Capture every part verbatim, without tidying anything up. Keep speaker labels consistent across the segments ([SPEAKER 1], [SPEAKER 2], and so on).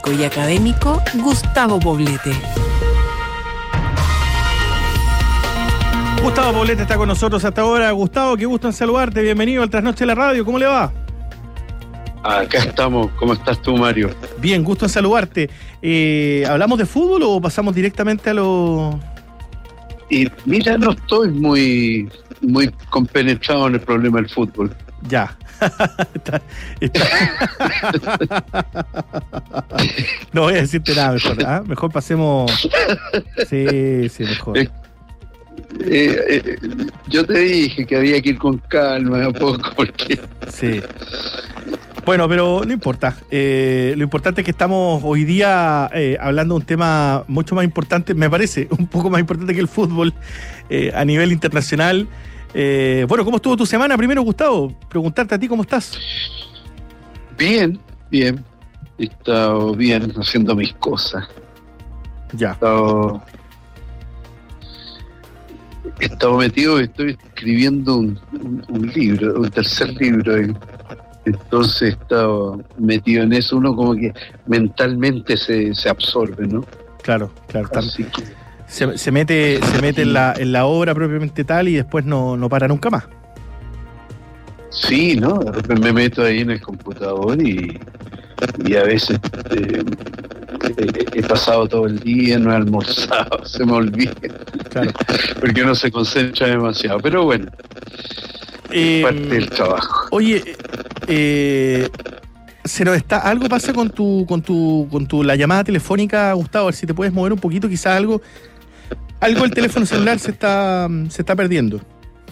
[SPEAKER 1] y académico Gustavo Poblete.
[SPEAKER 2] Gustavo Poblete está con nosotros hasta ahora. Gustavo, qué gusto en saludarte. Bienvenido al Trasnoche de la Radio. ¿Cómo le va?
[SPEAKER 3] Acá estamos. ¿Cómo estás tú, Mario?
[SPEAKER 2] Bien, gusto en saludarte. Eh, ¿Hablamos de fútbol o pasamos directamente a lo...?
[SPEAKER 3] Y mira, no estoy muy, muy compenetrado en el problema del fútbol.
[SPEAKER 2] Ya. está, está. No voy a decirte nada mejor. ¿eh? Mejor pasemos... Sí, sí, mejor.
[SPEAKER 3] Eh, eh, eh, yo te dije que había que ir con calma un poco porque...
[SPEAKER 2] Sí. Bueno, pero no importa. Eh, lo importante es que estamos hoy día eh, hablando de un tema mucho más importante, me parece, un poco más importante que el fútbol eh, a nivel internacional. Eh, bueno, ¿cómo estuvo tu semana? Primero, Gustavo, preguntarte a ti cómo estás.
[SPEAKER 3] Bien, bien. He estado bien haciendo mis cosas.
[SPEAKER 2] Ya.
[SPEAKER 3] He estado, he estado metido, estoy escribiendo un, un, un libro, un tercer libro. Y, entonces he estado metido en eso, uno como que mentalmente se, se absorbe, ¿no?
[SPEAKER 2] Claro, claro.
[SPEAKER 3] Así que...
[SPEAKER 2] se, se mete, se mete en la, en la obra propiamente tal y después no, no para nunca más.
[SPEAKER 3] Sí, ¿no? De repente me meto ahí en el computador y, y a veces eh, he, he pasado todo el día, no he almorzado, se me olvida.
[SPEAKER 2] Claro.
[SPEAKER 3] Porque uno se concentra demasiado, pero bueno.
[SPEAKER 2] Eh,
[SPEAKER 3] parte del trabajo.
[SPEAKER 2] Oye, eh, se nos está, algo pasa con tu, con tu, con tu la llamada telefónica, Gustavo, a ver si te puedes mover un poquito, quizás algo, algo del teléfono celular se está, se está perdiendo.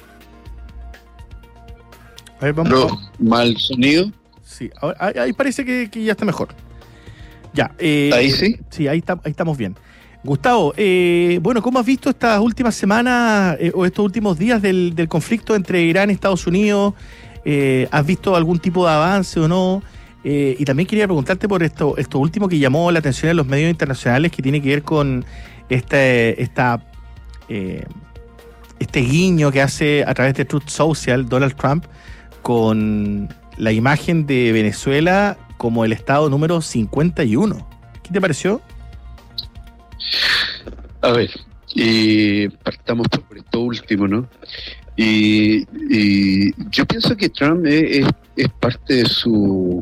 [SPEAKER 2] A ver, vamos.
[SPEAKER 3] No, mal sonido.
[SPEAKER 2] Sí, ahí, ahí parece que, que ya está mejor. Ya. Eh,
[SPEAKER 3] ¿Ahí sí?
[SPEAKER 2] Sí, ahí, está, ahí estamos bien. Gustavo, eh, bueno, ¿cómo has visto estas últimas semanas eh, o estos últimos días del, del conflicto entre Irán y Estados Unidos? Eh, ¿Has visto algún tipo de avance o no? Eh, y también quería preguntarte por esto, esto último que llamó la atención en los medios internacionales, que tiene que ver con este, esta, eh, este guiño que hace a través de Truth Social Donald Trump con la imagen de Venezuela como el estado número cincuenta y uno. ¿Qué te pareció?
[SPEAKER 3] A ver, eh, partamos por esto último, ¿no? Y, y yo pienso que Trump es, es, es parte de su,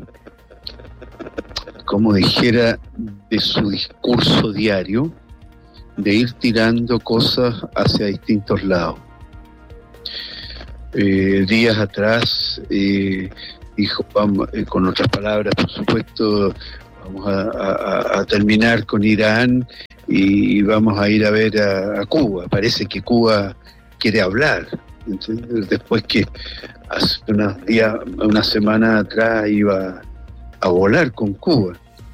[SPEAKER 3] como dijera, de su discurso diario, de ir tirando cosas hacia distintos lados. Eh, días atrás eh, dijo, vamos, eh, con otras palabras, por supuesto, vamos a, a, a terminar con Irán y vamos a ir a ver a, a Cuba. Parece que Cuba quiere hablar. ¿Entiendes? Después que hace unos días, una semana atrás iba a volar con Cuba.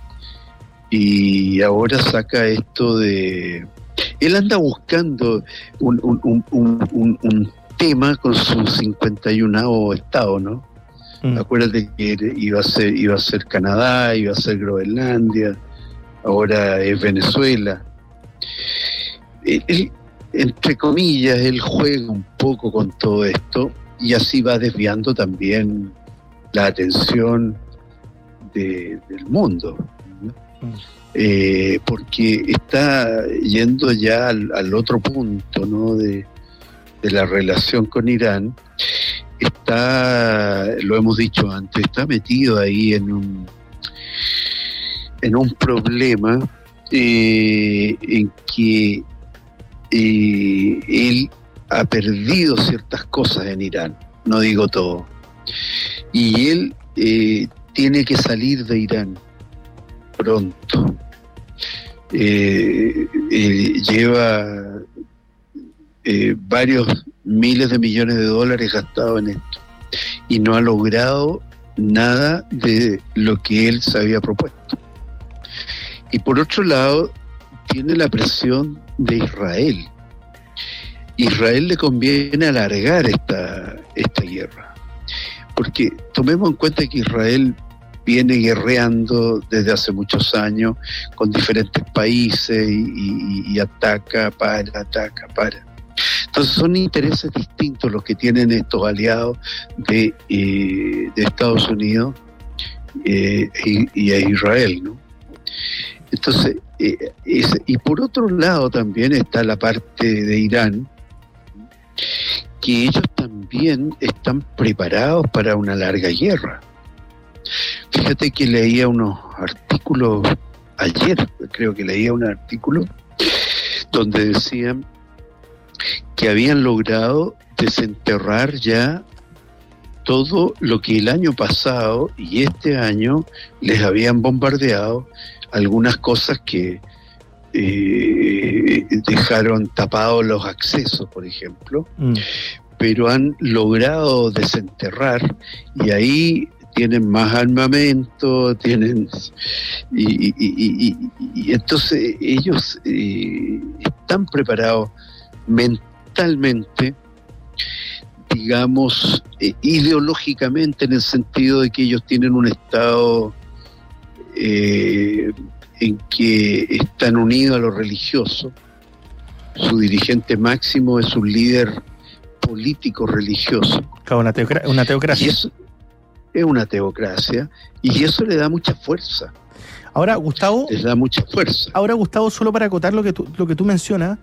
[SPEAKER 3] Y ahora saca esto de... Él anda buscando un, un, un, un, un, un tema con su cincuenta y uno estado, ¿no? Mm. Acuérdate que iba a ser, iba a ser Canadá, iba a ser Groenlandia, ahora es Venezuela. Él, él, entre comillas, él juega un poco con todo esto y así va desviando también la atención de, del mundo. Mm. Eh, porque está yendo ya al, al otro punto, ¿no? de, de la relación con Irán. Está, lo hemos dicho antes, está metido ahí en un en un problema eh, en que eh, él ha perdido ciertas cosas en Irán, no digo todo, y él eh, tiene que salir de Irán pronto. Eh, eh, lleva eh, varios miles de millones de dólares gastados en esto y no ha logrado nada de lo que él se había propuesto. Y por otro lado tiene la presión de Israel. Israel le conviene alargar esta, esta guerra, porque tomemos en cuenta que Israel viene guerreando desde hace muchos años con diferentes países y, y, y ataca, para, ataca, para. Entonces son intereses distintos los que tienen estos aliados de, eh, de Estados Unidos eh, y, y a Israel, ¿no? Entonces, eh, es, y por otro lado también está la parte de Irán, que ellos también están preparados para una larga guerra. Fíjate que leía unos artículos ayer, creo que leía un artículo donde decían que habían logrado desenterrar ya todo lo que el año pasado y este año les habían bombardeado, algunas cosas que eh, dejaron tapados los accesos, por ejemplo, mm. pero han logrado desenterrar, y ahí tienen más armamento, tienen y, y, y, y, y entonces ellos eh, están preparados mentalmente, digamos, eh, ideológicamente, en el sentido de que ellos tienen un estado eh, en que están unidos a lo religioso. Su dirigente máximo es un líder político religioso.
[SPEAKER 2] Claro, una, teocra- una teocracia.
[SPEAKER 3] Y eso es una teocracia, y eso le da mucha fuerza.
[SPEAKER 2] Ahora, Gustavo...
[SPEAKER 3] Les da mucha fuerza.
[SPEAKER 2] Ahora, Gustavo, solo para acotar lo que tú, lo que tú mencionas,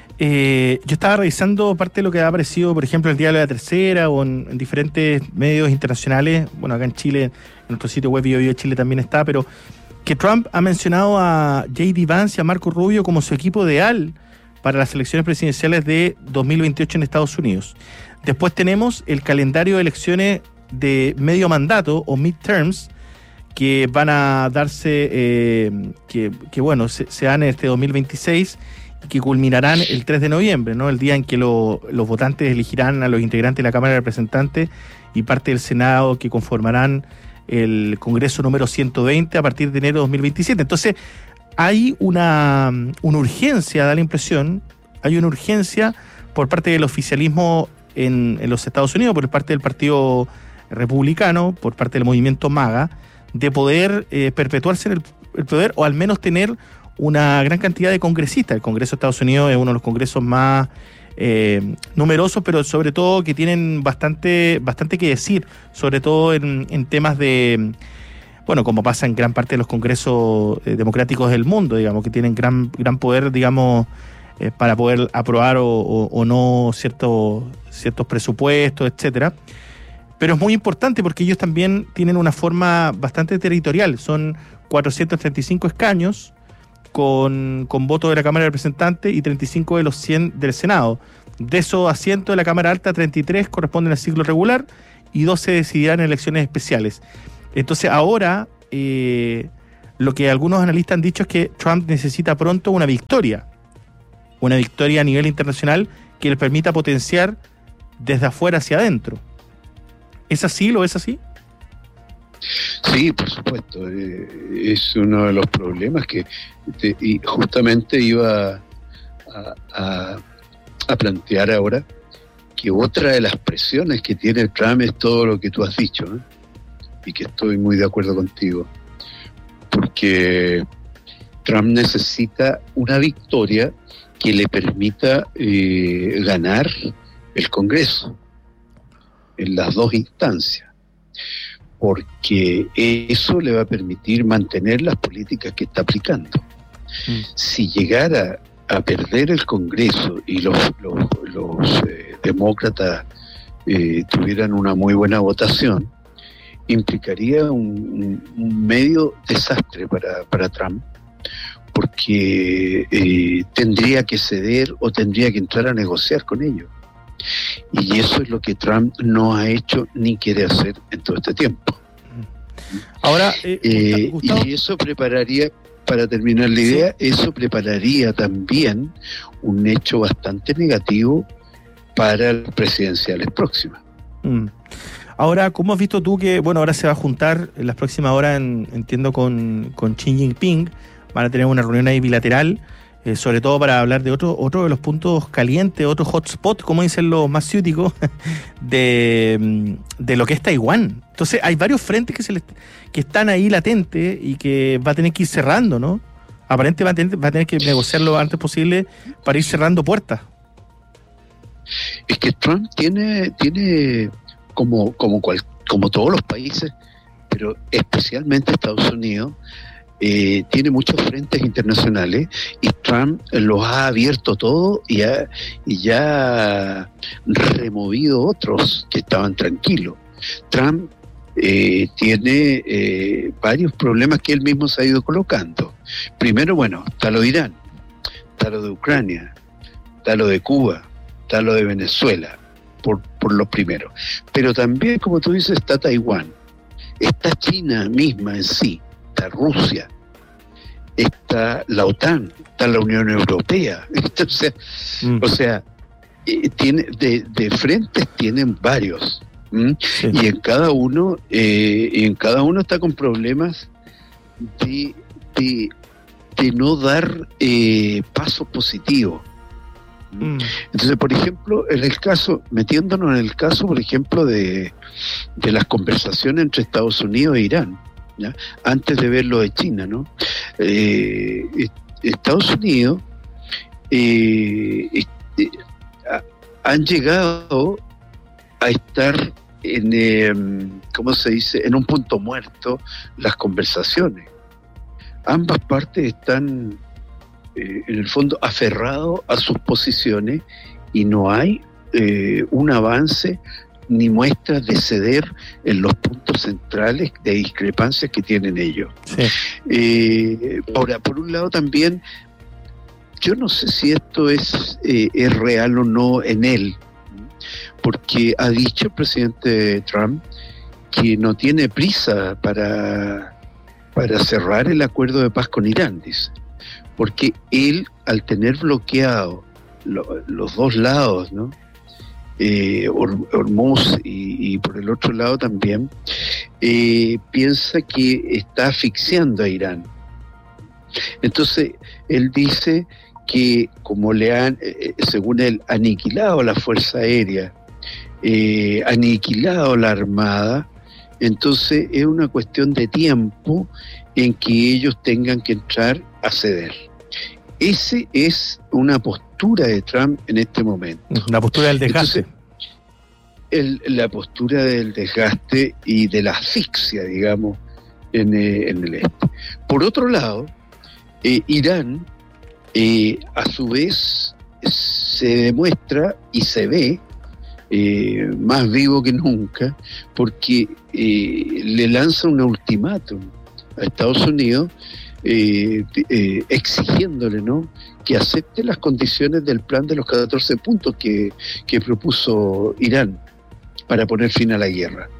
[SPEAKER 2] Eh, yo estaba revisando parte de lo que ha aparecido, por ejemplo, en el Diario de la Tercera o en, en diferentes medios internacionales. Bueno, acá en Chile, en nuestro sitio web Bio Bio Chile también está, pero que Trump ha mencionado a J D Vance y a Marco Rubio como su equipo ideal para las elecciones presidenciales de dos mil veintiocho en Estados Unidos. Después tenemos el calendario de elecciones de medio mandato o midterms, que van a darse, eh, que, que bueno, se, se dan en este dos mil veintiséis, que culminarán el tres de noviembre, ¿no? El día en que lo, los votantes elegirán a los integrantes de la Cámara de Representantes y parte del Senado, que conformarán el Congreso número ciento veinte a partir de enero de dos mil veintisiete. Entonces, hay una, una urgencia, da la impresión, hay una urgencia por parte del oficialismo en, en los Estados Unidos, por parte del Partido Republicano, por parte del movimiento MAGA, de poder eh, perpetuarse en el, el poder, o al menos tener una gran cantidad de congresistas. El Congreso de Estados Unidos es uno de los congresos más eh, numerosos, pero sobre todo que tienen bastante bastante que decir, sobre todo en, en temas de, bueno, como pasa en gran parte de los congresos eh, democráticos del mundo, digamos, que tienen gran gran poder, digamos, eh, para poder aprobar o, o, o no ciertos ciertos presupuestos, etcétera. Pero es muy importante porque ellos también tienen una forma bastante territorial. Son cuatrocientos treinta y cinco escaños, con, con votos de la Cámara de Representantes y treinta y cinco de los cien del Senado. De esos asientos de la Cámara Alta, treinta y tres corresponden al ciclo regular y dos se decidirán en elecciones especiales. Entonces ahora eh, lo que algunos analistas han dicho es que Trump necesita pronto una victoria, una victoria a nivel internacional que le permita potenciar desde afuera hacia adentro. ¿Es así? ¿Lo es así?
[SPEAKER 3] Sí, por supuesto. Eh, es uno de los problemas que te, y justamente iba a, a, a plantear ahora, que otra de las presiones que tiene Trump es todo lo que tú has dicho, ¿eh? Y que estoy muy de acuerdo contigo, porque Trump necesita una victoria que le permita eh, ganar el Congreso en las dos instancias, porque eso le va a permitir mantener las políticas que está aplicando. Mm. Si llegara a perder el Congreso y los, los, los eh, demócratas eh, tuvieran una muy buena votación, implicaría un, un medio desastre para, para Trump, porque eh, tendría que ceder o tendría que entrar a negociar con ellos. Y eso es lo que Trump no ha hecho ni quiere hacer en todo este tiempo.
[SPEAKER 2] Ahora, eh,
[SPEAKER 3] eh,
[SPEAKER 2] Gustavo,
[SPEAKER 3] y eso prepararía, para terminar la idea, sí. eso prepararía también un hecho bastante negativo para las presidenciales próximas.
[SPEAKER 2] Mm. Ahora, ¿cómo has visto tú que, bueno, ahora se va a juntar en las próximas horas, en, entiendo, con, con Xi Jinping? Van a tener una reunión ahí bilateral, eh, sobre todo para hablar de otro, otro de los puntos calientes, otro hotspot, como dicen los más ciúticos, de, de lo que es Taiwán. Entonces, hay varios frentes que se les, que están ahí latentes y que va a tener que ir cerrando, ¿no? Aparentemente va a tener, va a tener que negociar lo antes posible para ir cerrando puertas.
[SPEAKER 3] Es que Trump tiene, tiene como, como, cual, como todos los países, pero especialmente Estados Unidos, eh, tiene muchos frentes internacionales y Trump los ha abierto todo y, ha, y ya ha removido otros que estaban tranquilos. Trump eh, tiene eh, varios problemas que él mismo se ha ido colocando. Primero, bueno, está lo de Irán, está lo de Ucrania, está lo de Cuba, está lo de Venezuela, por, por los primeros. Pero también, como tú dices, está Taiwán, está China misma en sí, está Rusia, está la OTAN, está la Unión Europea. Entonces, mm. o sea, eh, tiene de, de frentes tienen varios. ¿Mm? Sí. Y en cada uno, eh, en cada uno está con problemas de, de, de no dar eh, pasos positivos. Mm. Entonces, por ejemplo, en el caso, metiéndonos en el caso, por ejemplo, de, de las conversaciones entre Estados Unidos e Irán, ¿ya? Antes de ver lo de China, ¿no? Eh, Estados Unidos eh, eh, han llegado a estar en, eh, ¿cómo se dice?, en un punto muerto las conversaciones. Ambas partes están, eh, en el fondo, aferrados a sus posiciones y no hay eh, un avance ni muestras de ceder en los puntos centrales de discrepancias que tienen ellos. Sí. Eh, ahora, por un lado también, yo no sé si esto es, eh, es real o no en él, porque ha dicho el presidente Trump que no tiene prisa para, para cerrar el acuerdo de paz con Irán, dice, porque él, al tener bloqueado lo, los dos lados, ¿no? Eh, Hormuz y, y por el otro lado también, eh, piensa que está asfixiando a Irán. Entonces, él dice que como le han, eh, según él, aniquilado la Fuerza Aérea, eh, aniquilado la Armada, entonces es una cuestión de tiempo en que ellos tengan que entrar a ceder. Esa es una postura de Trump en este momento.
[SPEAKER 2] La postura del desgaste.
[SPEAKER 3] Entonces, el, la postura del desgaste y de la asfixia, digamos, en, eh, en el este. Por otro lado, eh, Irán, eh, a su vez, se demuestra y se ve eh, más vivo que nunca, porque eh, le lanza un ultimátum a Estados Unidos, Eh, eh, exigiéndole, ¿no?, que acepte las condiciones del plan de los catorce puntos que, que propuso Irán para poner fin a la guerra.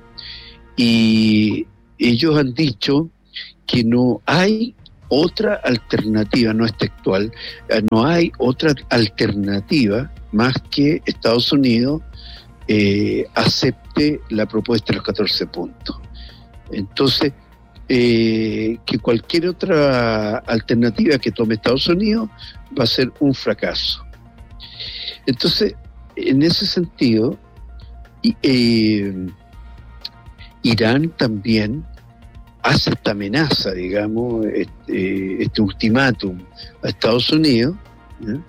[SPEAKER 3] Y ellos han dicho que no hay otra alternativa, no es textual, no hay otra alternativa más que Estados Unidos eh, acepte la propuesta de los catorce puntos. Entonces, Eh, que cualquier otra alternativa que tome Estados Unidos va a ser un fracaso. Entonces, en ese sentido, eh, Irán también hace esta amenaza, digamos, este, este ultimátum a Estados Unidos, ¿eh?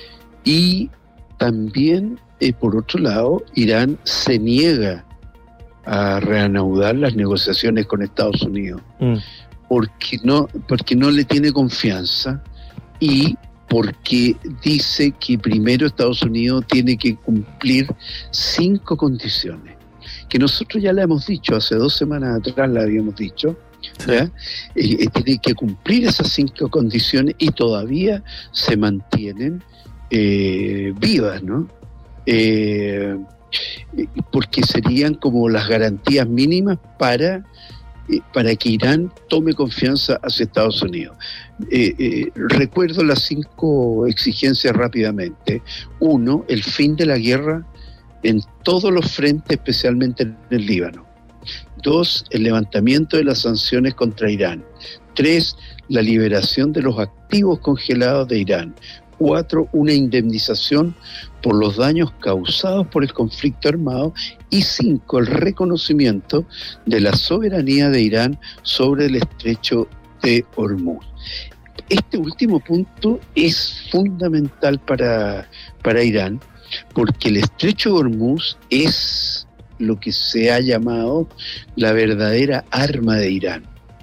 [SPEAKER 3] Y también, eh, por otro lado, Irán se niega a reanudar las negociaciones con Estados Unidos, mm. porque no, porque no le tiene confianza y porque dice que primero Estados Unidos tiene que cumplir cinco condiciones, que nosotros ya le hemos dicho, hace dos semanas atrás la habíamos dicho, sí. ¿Ya? Eh, tiene que cumplir esas cinco condiciones y todavía se mantienen eh, vivas, ¿no? Eh, porque serían como las garantías mínimas para, eh, para que Irán tome confianza hacia Estados Unidos. Eh, eh, recuerdo las cinco exigencias rápidamente. Uno, el fin de la guerra en todos los frentes, especialmente en el Líbano. Dos, el levantamiento de las sanciones contra Irán. Tres, la liberación de los activos congelados de Irán. Cuatro, una indemnización por los daños causados por el conflicto armado. Y cinco, el reconocimiento de la soberanía de Irán sobre el estrecho de Hormuz. Este último punto es fundamental para, para Irán, porque el estrecho de Hormuz es lo que se ha llamado la verdadera arma de Irán.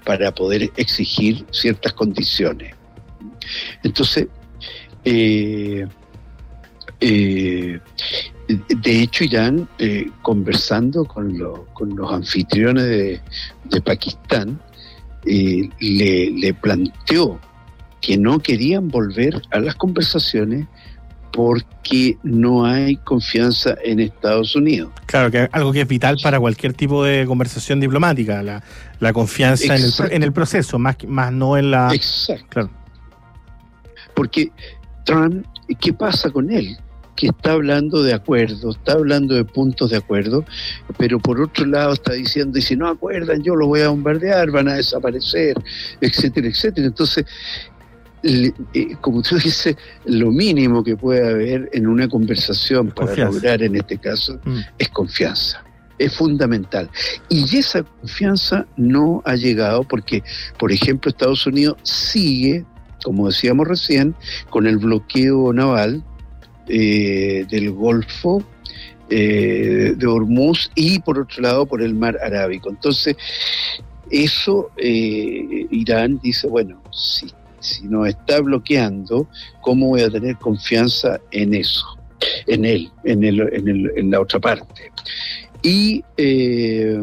[SPEAKER 3] para poder exigir ciertas condiciones. Entonces, eh, eh, de hecho, Irán, eh, conversando con, lo, con los anfitriones de, de Pakistán, eh, le, le planteó que no querían volver a las conversaciones porque no hay confianza en Estados Unidos.
[SPEAKER 2] Claro, que algo que es vital para cualquier tipo de conversación diplomática, la, la confianza en el, en el proceso, más, más no en la...
[SPEAKER 3] Exacto.
[SPEAKER 2] Claro.
[SPEAKER 3] Porque Trump, ¿qué pasa con él? Que está hablando de acuerdos, está hablando de puntos de acuerdo, pero por otro lado está diciendo, y si no acuerdan, yo los voy a bombardear, van a desaparecer, etcétera, etcétera. Entonces, le, eh, como tú dices, lo mínimo que puede haber en una conversación para
[SPEAKER 2] confianza.
[SPEAKER 3] lograr, en este caso, mm. es confianza. Es fundamental. Y esa confianza no ha llegado porque, por ejemplo, Estados Unidos sigue, como decíamos recién, con el bloqueo naval Eh, del Golfo eh, de Hormuz y por otro lado por el Mar Arábico. Entonces eso eh, Irán dice, bueno, si, si nos está bloqueando, ¿cómo voy a tener confianza en eso? En él, en, el, en, el, en la otra parte. Y eh,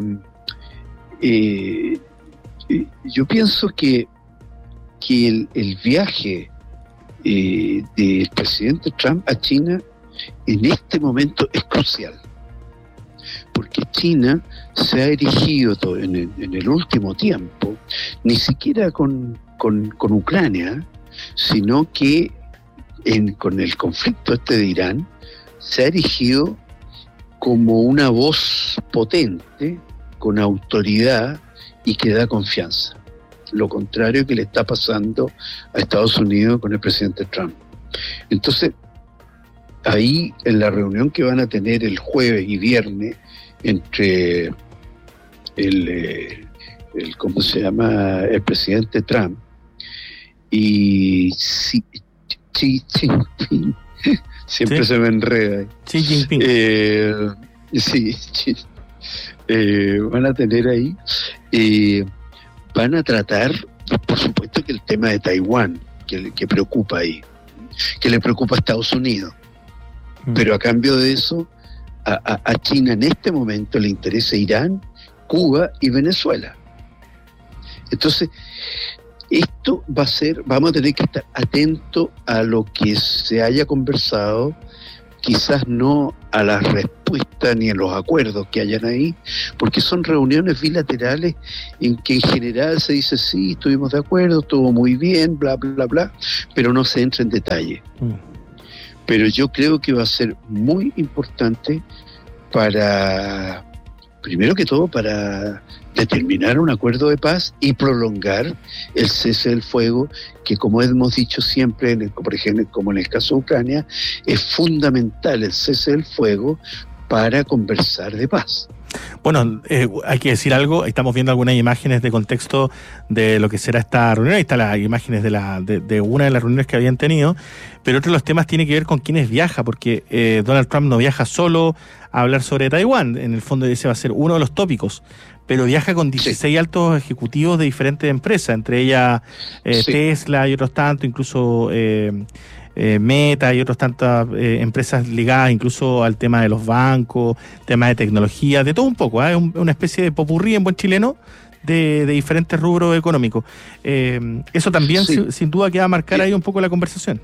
[SPEAKER 3] eh, yo pienso que, que el, el viaje Eh, del presidente Trump a China en este momento es crucial, porque China se ha erigido todo en, el, en el último tiempo, ni siquiera con, con, con Ucrania, sino que en, con el conflicto este de Irán, se ha erigido como una voz potente, con autoridad y que da confianza. Lo contrario que le está pasando a Estados Unidos con el presidente Trump. Entonces, ahí en la reunión que van a tener el jueves y viernes entre el, el ¿cómo se llama? El presidente Trump y Xi, Xi Jinping, siempre ¿sí? se me enreda.
[SPEAKER 2] Xi Jinping.
[SPEAKER 3] Eh, sí, sí. Eh, van a tener ahí... Eh, van a tratar, por supuesto, que el tema de Taiwán, que, que preocupa ahí, que le preocupa a Estados Unidos. Mm. Pero a cambio de eso, a, a, a China en este momento le interesa Irán, Cuba y Venezuela. Entonces, esto va a ser, vamos a tener que estar atentos a lo que se haya conversado, quizás no a las respuestas ni a los acuerdos que hayan ahí, porque son reuniones bilaterales en que en general se dice, sí, estuvimos de acuerdo, estuvo muy bien, bla, bla, bla, pero no se entra en detalle. Mm. Pero yo creo que va a ser muy importante para, primero que todo, para determinar un acuerdo de paz y prolongar el cese del fuego, que como hemos dicho siempre, en el, por ejemplo, como en el caso de Ucrania, es fundamental el cese del fuego para conversar de paz.
[SPEAKER 2] Bueno, eh, hay que decir algo, estamos viendo algunas imágenes de contexto de lo que será esta reunión, ahí están las imágenes de, la, de, de una de las reuniones que habían tenido, pero otro de los temas tiene que ver con quiénes viaja, porque eh, Donald Trump no viaja solo a hablar sobre Taiwán, en el fondo ese va a ser uno de los tópicos, pero viaja con dieciséis sí. altos ejecutivos de diferentes empresas, entre ellas eh, sí. Tesla y otros tantos, incluso... Eh, Eh, Meta y otras tantas eh, empresas ligadas incluso al tema de los bancos, temas de tecnología, de todo un poco, ¿eh? Un, una especie de popurrí en buen chileno de, de diferentes rubros económicos. Eh, eso también sí. sin, sin duda que va a marcar sí. ahí un poco la conversación.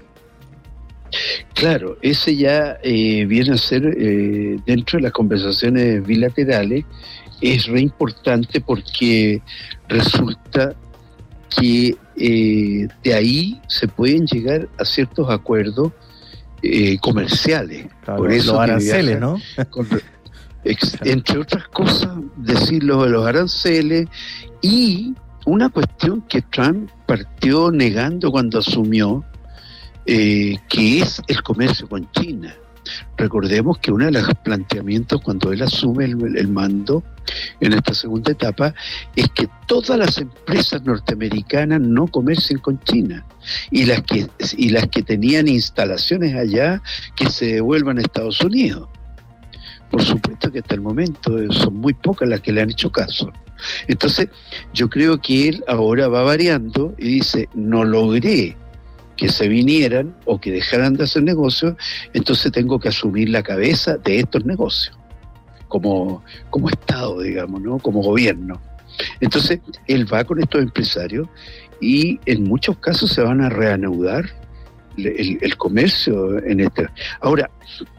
[SPEAKER 3] Claro, ese ya eh, viene a ser eh, dentro de las conversaciones bilaterales, es re importante porque resulta que eh, de ahí se pueden llegar a ciertos acuerdos eh, comerciales.
[SPEAKER 2] Claro, por eso los aranceles, ¿no?
[SPEAKER 3] Con, ex, entre otras cosas, decirlo de los aranceles y una cuestión que Trump partió negando cuando asumió, eh, que es el comercio con China. Recordemos que uno de los planteamientos cuando él asume el, el mando en esta segunda etapa es que todas las empresas norteamericanas no comercien con China y las que y las que tenían instalaciones allá que se devuelvan a Estados Unidos, por supuesto que hasta el momento son muy pocas las que le han hecho caso. Entonces, yo creo que él ahora va variando y dice, no logré que se vinieran o que dejaran de hacer negocios, entonces tengo que asumir la cabeza de estos negocios, como, como Estado, digamos, ¿no? Como gobierno. Entonces, él va con estos empresarios y en muchos casos se van a reanudar el, el comercio en este. Ahora,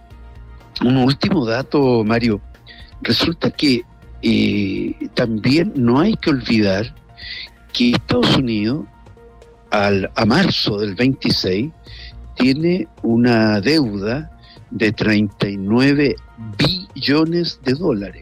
[SPEAKER 3] un último dato, Mario. Resulta que eh, también no hay que olvidar que Estados Unidos, al, a marzo del veintiséis, tiene una deuda de treinta y nueve billones de dólares,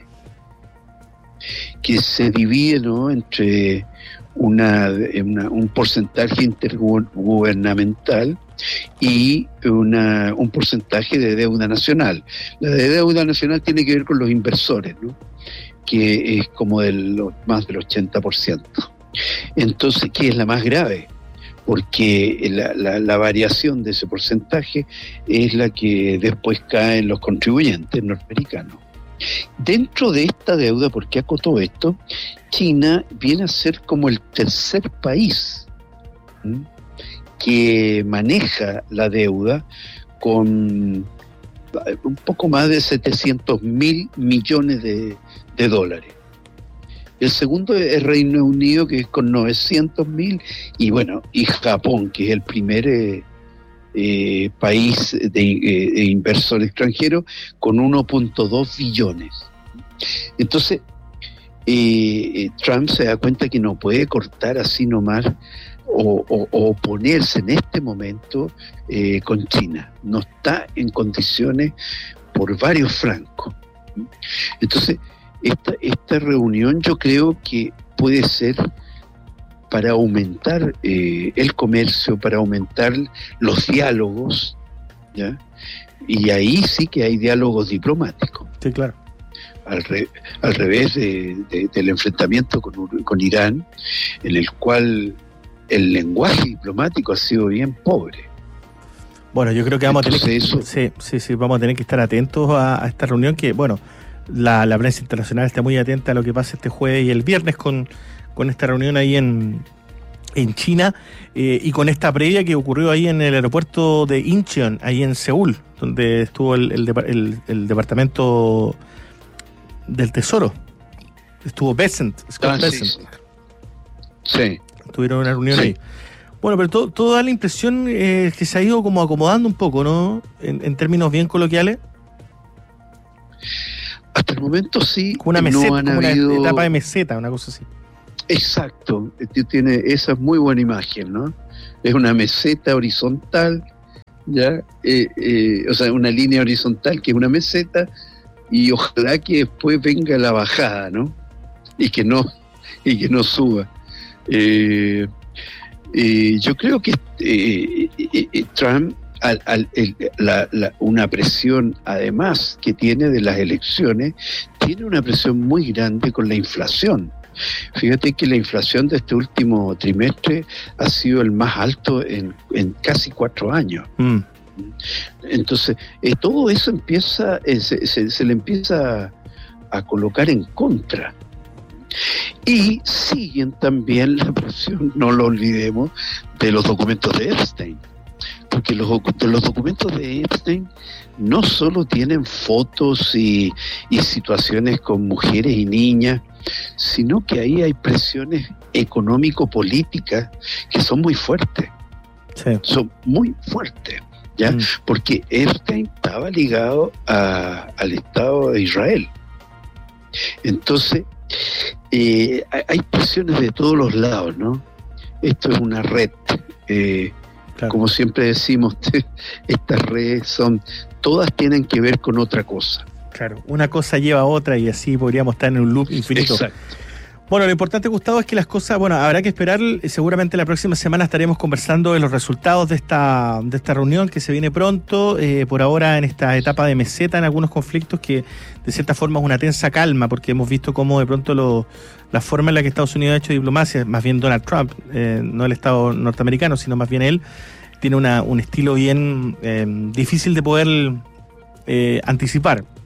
[SPEAKER 3] que se divide, ¿no?, entre una, una, un porcentaje intergubernamental y una, un porcentaje de deuda nacional. La de deuda nacional tiene que ver con los inversores, ¿no?, que es como del, más del ochenta por ciento. Entonces, ¿qué es la más grave? Porque la, la, la variación de ese porcentaje es la que después cae en los contribuyentes norteamericanos. Dentro de esta deuda, ¿por qué acotó esto? China viene a ser como el tercer país ¿sí?, que maneja la deuda con un poco más de setecientos mil millones de, de dólares. El segundo es Reino Unido, que es con novecientos mil, y bueno, y Japón, que es el primer eh, eh, país de, eh, de inversor extranjero, con uno punto dos billones. Entonces, eh, Trump se da cuenta que no puede cortar así nomás o, o, o oponerse en este momento eh, con China. No está en condiciones por varios francos. Entonces, Esta, esta reunión yo creo que puede ser para aumentar eh, el comercio, para aumentar los diálogos, ¿ya? Y ahí sí que hay diálogos diplomáticos.
[SPEAKER 2] Sí, claro.
[SPEAKER 3] Al, re, al revés de, de, del enfrentamiento con, con Irán, en el cual el lenguaje diplomático ha sido bien pobre.
[SPEAKER 2] Bueno, yo creo que vamos Entonces, a tener que,
[SPEAKER 3] eso,
[SPEAKER 2] sí, sí, sí, vamos a tener que estar atentos a, a esta reunión que, bueno, La, la prensa internacional está muy atenta a lo que pasa este jueves y el viernes con, con esta reunión ahí en, en China eh, y con esta previa que ocurrió ahí en el aeropuerto de Incheon, ahí en Seúl, donde estuvo el, el, el, el departamento del Tesoro. Estuvo Bessent, Scott
[SPEAKER 3] ah,
[SPEAKER 2] Bessent.
[SPEAKER 3] Sí, sí. sí.
[SPEAKER 2] Tuvieron una reunión sí. ahí. Bueno, pero todo, todo da la impresión eh, que se ha ido como acomodando un poco, ¿no? En, en términos bien coloquiales.
[SPEAKER 3] Hasta el momento sí,
[SPEAKER 2] como una meseta,
[SPEAKER 3] no han
[SPEAKER 2] como
[SPEAKER 3] habido...
[SPEAKER 2] una etapa de meseta, una cosa así.
[SPEAKER 3] Exacto, tiene esa es muy buena imagen, ¿no? Es una meseta horizontal, ya, eh, eh, o sea, una línea horizontal que es una meseta, y ojalá que después venga la bajada, ¿no? Y que no, y que no suba. Eh, eh, yo creo que eh, eh, Trump Al, al, el, la, la, una presión además que tiene de las elecciones, tiene una presión muy grande con la inflación. Fíjate que la inflación de este último trimestre ha sido el más alto en, en casi cuatro años. Mm. Entonces, eh, todo eso empieza, eh, se, se, se le empieza a, a colocar en contra. Y siguen también la presión, no lo olvidemos, de los documentos de Epstein. Porque los, los documentos de Epstein no solo tienen fotos y, y situaciones con mujeres y niñas, sino que ahí hay presiones económico-políticas que son muy fuertes. Sí. Son muy fuertes, ¿ya? Mm. Porque Epstein estaba ligado a, al Estado de Israel. Entonces, eh, hay presiones de todos los lados, ¿no? Esto es una red. Eh, Claro. Como siempre decimos, estas redes son, todas tienen que ver con otra cosa.
[SPEAKER 2] Claro, una cosa lleva a otra y así podríamos estar en un loop infinito.
[SPEAKER 3] Exacto.
[SPEAKER 2] Bueno, lo importante, Gustavo, es que las cosas, bueno, habrá que esperar, seguramente la próxima semana estaremos conversando de los resultados de esta, de esta reunión que se viene pronto, eh, por ahora en esta etapa de meseta en algunos conflictos que de cierta forma es una tensa calma, porque hemos visto cómo de pronto lo, la forma en la que Estados Unidos ha hecho diplomacia, más bien Donald Trump, eh, no el Estado norteamericano, sino más bien él, tiene una, un estilo bien eh, difícil de poder eh, anticipar.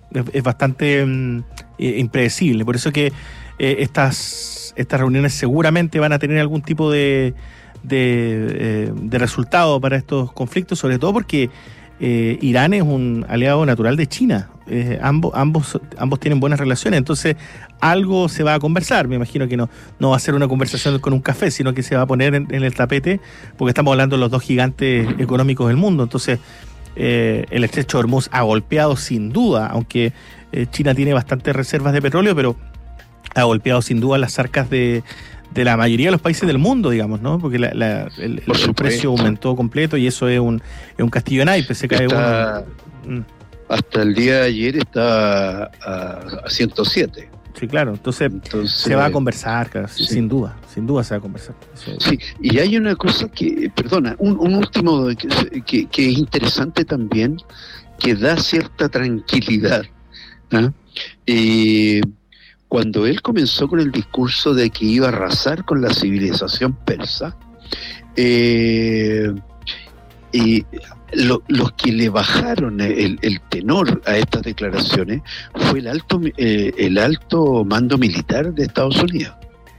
[SPEAKER 2] es, es bastante mm, impredecible. Por eso que eh, estas, estas reuniones seguramente van a tener algún tipo de, de, eh, de resultado para estos conflictos, sobre todo porque eh, Irán es un aliado natural de China. Eh, ambos, ambos, ambos tienen buenas relaciones, entonces algo se va a conversar. Me imagino que no, no va a ser una conversación con un café, sino que se va a poner en, en el tapete, porque estamos hablando de los dos gigantes económicos del mundo. Entonces eh, el estrecho de Hormuz ha golpeado sin duda, aunque eh, China tiene bastantes reservas de petróleo, pero ha golpeado sin duda las arcas de, de la mayoría de los países del mundo, digamos, ¿no? Porque la, la, el, el, el precio aumentó completo y eso es un, es un castillo de naipes, se cae
[SPEAKER 3] Está...
[SPEAKER 2] uno. Mm.
[SPEAKER 3] Hasta el día de ayer estaba a, a ciento siete.
[SPEAKER 2] Sí, claro. Entonces, Entonces se va a conversar, claro, sí. sin duda. Sin duda se va a conversar. Eso.
[SPEAKER 3] Sí, y hay una cosa que, perdona, un, un último que, que, que es interesante también, que da cierta tranquilidad. ¿eh? Eh, cuando él comenzó con el discurso de que iba a arrasar con la civilización persa, eh, y Lo, los que le bajaron el, el tenor a estas declaraciones fue el alto eh, el alto mando militar de Estados Unidos.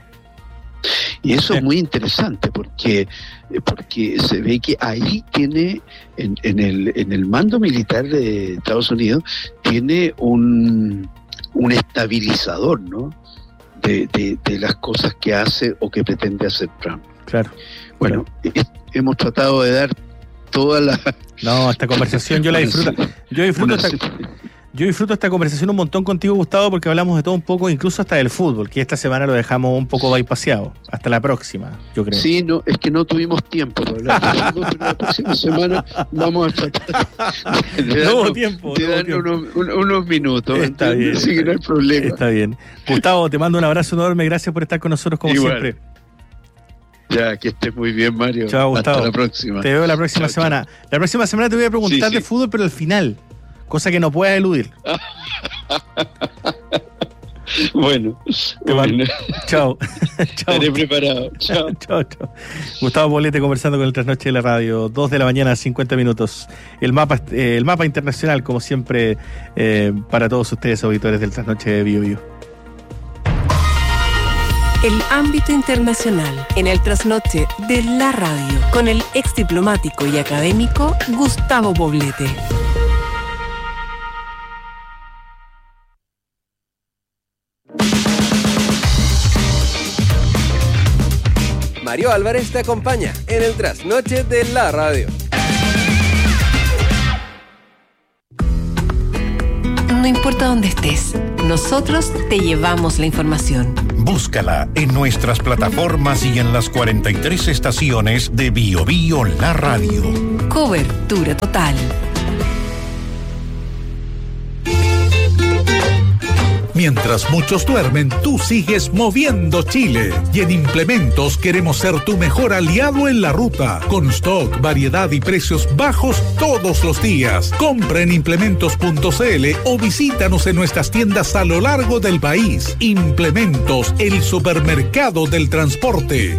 [SPEAKER 3] Y eso es muy interesante porque porque se ve que ahí tiene en, en el en el mando militar de Estados Unidos tiene un un estabilizador, ¿no? De, de, de las cosas que hace o que pretende hacer Trump.
[SPEAKER 2] Claro.
[SPEAKER 3] Bueno,
[SPEAKER 2] claro.
[SPEAKER 3] Es, hemos tratado de dar toda la...
[SPEAKER 2] No, esta conversación yo la disfruto. Yo disfruto esta, yo disfruto esta conversación un montón contigo, Gustavo, porque hablamos de todo un poco, incluso hasta del fútbol, que esta semana lo dejamos un poco bypaseado. Hasta la próxima, yo creo.
[SPEAKER 3] Sí, no, es que no tuvimos tiempo para hablar de fútbol, pero la próxima semana vamos a tratar de, de darnos, no tiempo, de no darnos tiempo. Unos, unos minutos.
[SPEAKER 2] Está bien,
[SPEAKER 3] así que no hay problema.
[SPEAKER 2] Está bien. Gustavo, te mando un abrazo enorme, gracias por estar con nosotros como Igual. siempre.
[SPEAKER 3] Ya, que estés muy bien, Mario.
[SPEAKER 2] Chao, Gustavo.
[SPEAKER 3] Hasta la próxima.
[SPEAKER 2] Te veo la próxima chao, semana. Chao. La próxima semana te voy a preguntar sí, sí. de fútbol, pero al final. Cosa que no puedas eludir.
[SPEAKER 3] Bueno.
[SPEAKER 2] bueno. Chao.
[SPEAKER 3] Chao. Estaré preparado. Chao.
[SPEAKER 2] Chao, chao. Gustavo Poblete conversando con el Trasnoche de la Radio. Dos de la mañana, cincuenta minutos. El mapa, eh, el mapa internacional, como siempre, eh, para todos ustedes, auditores del Trasnoche de Bio Bio.
[SPEAKER 1] El ámbito internacional en el Trasnoche de la Radio con el ex diplomático y académico Gustavo Poblete.
[SPEAKER 4] Mario Álvarez te acompaña en el Trasnoche de la Radio.
[SPEAKER 1] No importa dónde estés, nosotros te llevamos la información.
[SPEAKER 5] Búscala en nuestras plataformas y en las cuarenta y tres estaciones de Bio Bio La Radio.
[SPEAKER 1] Cobertura total.
[SPEAKER 6] Mientras muchos duermen, tú sigues moviendo Chile. Y en Implementos queremos ser tu mejor aliado en la ruta. Con stock, variedad y precios bajos todos los días. Compra en implementos punto c l o visítanos en nuestras tiendas a lo largo del país. Implementos, el supermercado del transporte.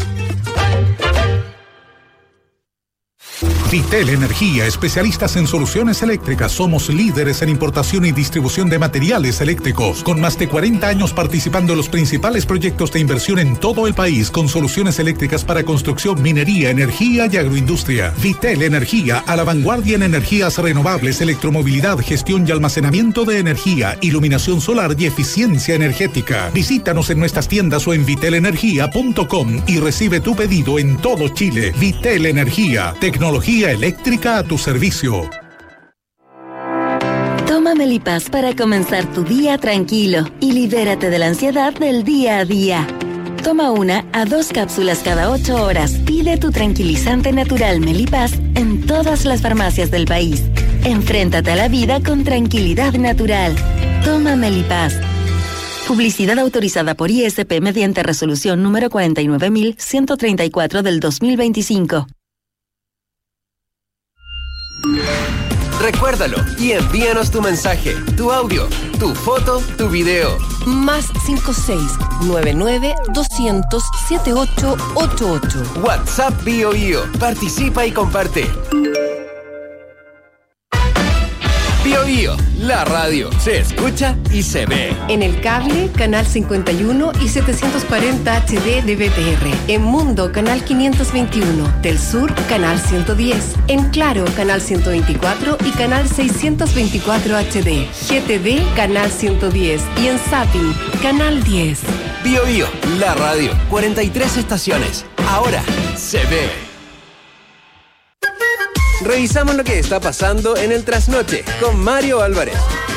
[SPEAKER 6] Vitel Energía, especialistas en soluciones eléctricas. Somos líderes en importación y distribución de materiales eléctricos. Con más de cuarenta años participando en los principales proyectos de inversión en todo el país, con soluciones eléctricas para construcción, minería, energía y agroindustria. Vitel Energía, a la vanguardia en energías renovables, electromovilidad, gestión y almacenamiento de energía, iluminación solar y eficiencia energética. Visítanos en nuestras tiendas o en vitel energía punto com y recibe tu pedido en todo Chile. Vitel Energía, tecnología eléctrica a tu servicio.
[SPEAKER 7] Toma Melipaz para comenzar tu día tranquilo y libérate de la ansiedad del día a día. Toma una a dos cápsulas cada ocho horas. Pide tu tranquilizante natural Melipaz en todas las farmacias del país. Enfréntate a la vida con tranquilidad natural. Toma Melipaz. Publicidad autorizada por I S P mediante resolución número cuarenta y nueve mil ciento treinta y cuatro del dos mil veinticinco.
[SPEAKER 4] Recuérdalo y envíanos tu mensaje, tu audio, tu foto, tu video.
[SPEAKER 1] Más cinco seis nueve nueve doscientos setenta y ocho ochenta y ocho.
[SPEAKER 4] WhatsApp Bio Bio. Participa y comparte. Bio Bio, la radio se escucha y se ve.
[SPEAKER 1] En el cable, canal cincuenta y uno y setecientos cuarenta H D de B T R. En Mundo, canal quinientos veintiuno. Del Sur, canal ciento diez. En Claro, canal ciento veinticuatro y canal seiscientos veinticuatro H D. G T D, canal ciento diez. Y en Zapping, canal diez.
[SPEAKER 4] Bio Bio, la radio, cuarenta y tres estaciones. Ahora se ve. Revisamos lo que está pasando en el trasnoche con Mario Álvarez.